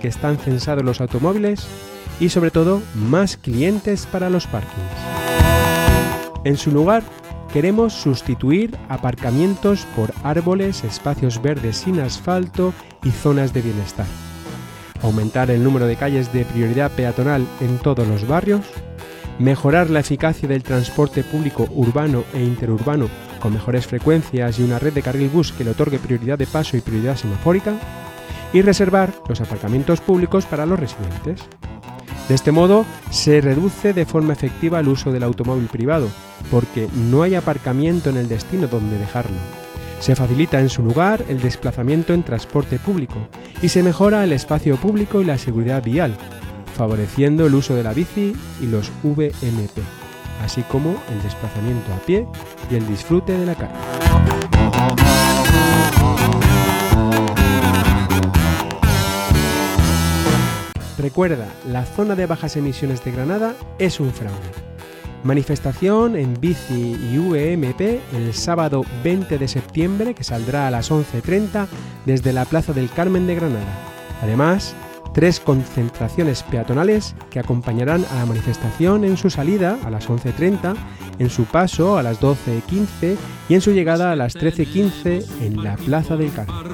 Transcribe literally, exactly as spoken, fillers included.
que están censados los automóviles y sobre todo más clientes para los parkings. En su lugar, queremos sustituir aparcamientos por árboles, espacios verdes sin asfalto y zonas de bienestar. Aumentar el número de calles de prioridad peatonal en todos los barrios, mejorar la eficacia del transporte público urbano e interurbano con mejores frecuencias y una red de carril bus que le otorgue prioridad de paso y prioridad semafórica, y reservar los aparcamientos públicos para los residentes. De este modo, se reduce de forma efectiva el uso del automóvil privado, porque no hay aparcamiento en el destino donde dejarlo. Se facilita en su lugar el desplazamiento en transporte público y se mejora el espacio público y la seguridad vial, favoreciendo el uso de la bici y los V M P, así como el desplazamiento a pie y el disfrute de la calle. Recuerda, la zona de bajas emisiones de Granada es un fraude. Manifestación en bici y V M P el sábado veinte de septiembre, que saldrá a las once y treinta desde la Plaza del Carmen de Granada. Además, tres concentraciones peatonales que acompañarán a la manifestación en su salida a las once y treinta, en su paso a las doce y quince y en su llegada a las trece y quince en la Plaza del Carmen.